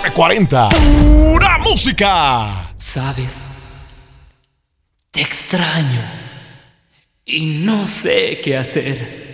940. Pura música. Sabes, te extraño y no sé qué hacer.